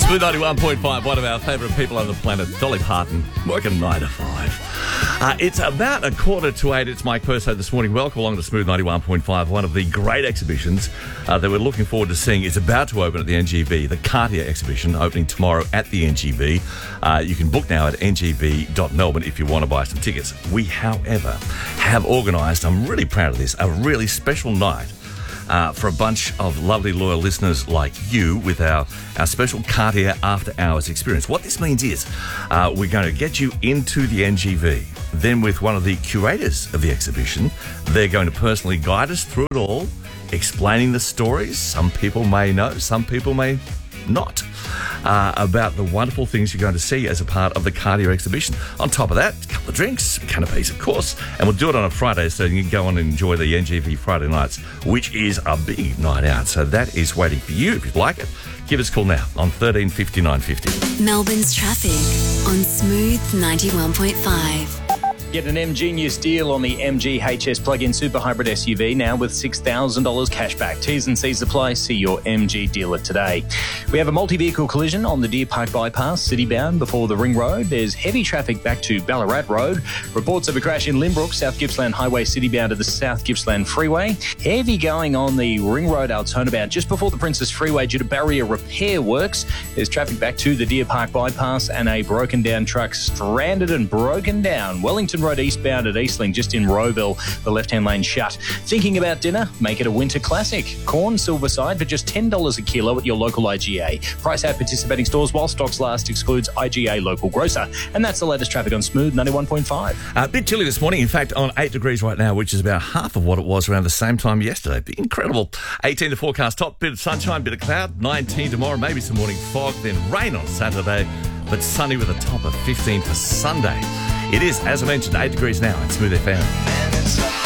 Smooth 91.5, one of our favourite people on the planet, Dolly Parton, working 9 to 5. It's about 7:45. It's Mike Perso this morning. Welcome along to Smooth 91.5, one of the great exhibitions that we're looking forward to seeing. Is about to open at the NGV, the Cartier exhibition, opening tomorrow at the NGV. You can book now at ngv.melbourne if you want to buy some tickets. We, however, have organised, I'm really proud of this, a really special night for a bunch of lovely loyal listeners like you with our special Cartier After Hours experience. What this means is we're going to get you into the NGV. Then with one of the curators of the exhibition, they're going to personally guide us through it all, explaining the stories. Some people may know, some people may not, about the wonderful things you're going to see as a part of the Cartier exhibition. On top of that, a couple of drinks, canapes, of course, and we'll do it on a Friday so you can go on and enjoy the NGV Friday nights, which is a big night out. So that is waiting for you if you'd like it. Give us a call now on 13 59 50. Melbourne's traffic on Smooth 91.5. Get an M-Genius deal on the MG HS plug-in super hybrid SUV now with $6,000 cash back. T's and C's apply. See your MG dealer today. We have a multi-vehicle collision on the Deer Park Bypass, city-bound before the Ring Road. There's heavy traffic back to Ballarat Road. Reports of a crash in Limbrook, South Gippsland Highway, city-bound to the South Gippsland Freeway. Heavy going on the Ring Road Altona-bound just before the Princess Freeway due to barrier repair works. There's traffic back to the Deer Park Bypass and a broken-down truck stranded and broken down. Wellington Road eastbound at Eastling, just in Rowville, the left-hand lane shut. Thinking about dinner? Make it a winter classic. Corn Silverside for just $10 a kilo at your local IGA. Price at participating stores while stocks last. Excludes IGA local grocer. And that's the latest traffic on Smooth 91.5. A bit chilly this morning, in fact, on 8 degrees right now, which is about half of what it was around the same time yesterday. Incredible. 18 to forecast, top, bit of sunshine, bit of cloud. 19 tomorrow, maybe some morning fog, then rain on Saturday, but sunny with a top of 15 for Sunday. It is, as I mentioned, 8 degrees now at Smooth FM.